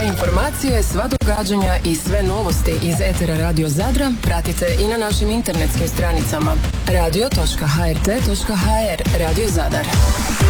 Sve informacije, sva događanja i sve novosti iz etera Radio Zadra pratite i na našim internetskim stranicama radio.hrt.hr Radio Zadar.